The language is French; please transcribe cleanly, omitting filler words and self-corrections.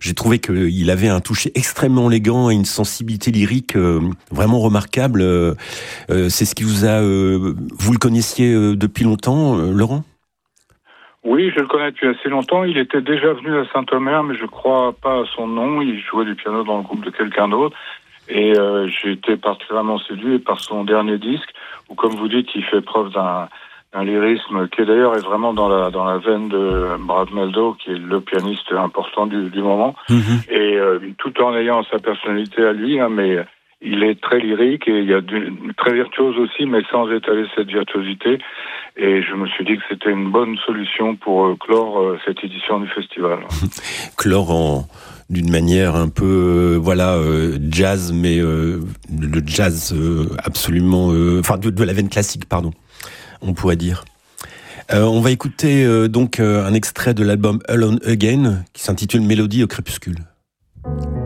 J'ai trouvé qu'il avait un toucher extrêmement élégant et une sensibilité lyrique vraiment remarquable. C'est ce qui vous a... vous le connaissiez depuis longtemps, Laurent ? Oui, je le connais depuis assez longtemps. Il était déjà venu à Saint-Omer, mais je crois pas à son nom. Il jouait du piano dans le groupe de quelqu'un d'autre. Et j'ai été particulièrement séduit par son dernier disque, où, comme vous dites, il fait preuve d'un lyrisme qui d'ailleurs est vraiment dans la veine de Brad Mehldau, qui est le pianiste important du moment. Mm-hmm. Et tout en ayant sa personnalité à lui, hein, mais il est très lyrique et il y a très virtuose aussi, mais sans étaler cette virtuosité. Et je me suis dit que c'était une bonne solution pour clore cette édition du festival. Clore d'une manière un peu jazz, mais le jazz absolument... de la veine classique, pardon, on pourrait dire. On va écouter donc un extrait de l'album Alone Again qui s'intitule Mélodie au crépuscule.